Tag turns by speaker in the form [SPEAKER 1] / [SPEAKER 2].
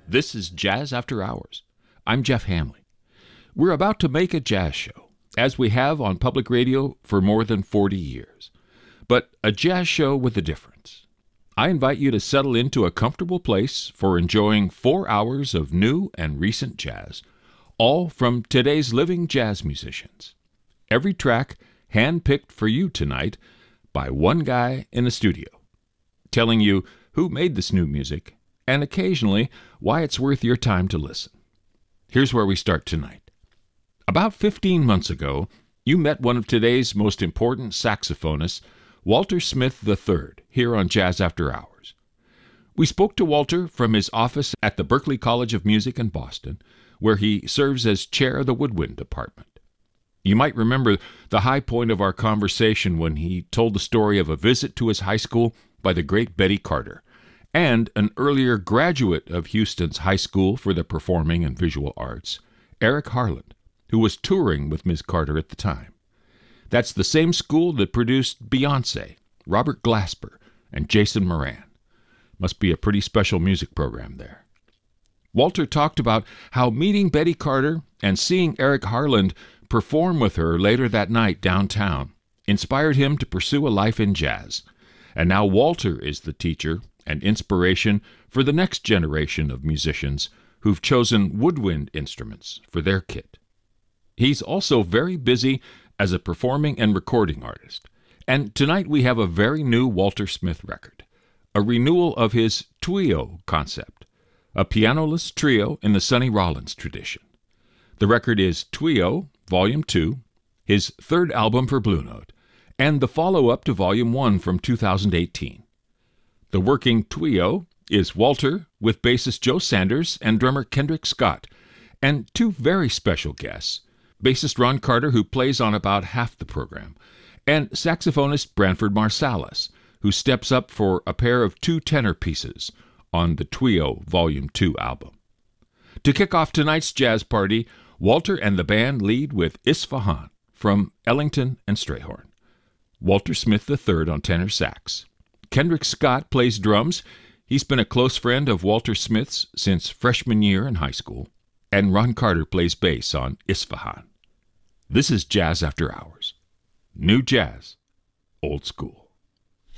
[SPEAKER 1] This is Jazz After Hours. I'm Jeff Hamley. We're about to make a jazz show, as we have on public radio for more than 40 years. But a jazz show with a difference. I invite you to settle into a comfortable place for enjoying 4 hours of new and recent jazz, all from today's living jazz musicians. Every track hand-picked for you tonight by one guy in the studio, telling you who made this new music and occasionally why it's worth your time to listen. Here's where we start tonight. About 15 months ago, you met one of today's most important saxophonists, Walter Smith III, here on Jazz After Hours. We spoke to Walter from his office at the Berklee College of Music in Boston, where he serves as chair of the woodwind department. You might remember the high point of our conversation when he told the story of a visit to his high school by the great Betty Carter, and an earlier graduate of Houston's High School for the Performing and Visual Arts, Eric Harland, who was touring with Ms. Carter at the time. That's the same school that produced Beyoncé, Robert Glasper, and Jason Moran. Must be a pretty special music program there. Walter talked about how meeting Betty Carter and seeing Eric Harland perform with her later that night downtown inspired him to pursue a life in jazz. And now Walter is the teacher and inspiration for the next generation of musicians who've chosen woodwind instruments for their kit. He's also very busy as a performing and recording artist. And tonight we have a very new Walter Smith record, a renewal of his trio concept, a pianoless trio in the Sonny Rollins tradition. The record is Trio, Volume 2, his third album for Blue Note, and the follow-up to Volume 1 from 2018. The working trio is Walter with bassist Joe Sanders and drummer Kendrick Scott, and two very special guests, bassist Ron Carter, who plays on about half the program, and saxophonist Branford Marsalis, who steps up for a pair of 2 tenor pieces on the Trio Volume 2 album. To kick off tonight's jazz party, Walter and the band lead with Isfahan from Ellington and Strayhorn. Walter Smith III on tenor sax. Kendrick Scott plays drums. He's been a close friend of Walter Smith's since freshman year in high school. And Ron Carter plays bass on Isfahan. This is Jazz After Hours. New jazz, old school.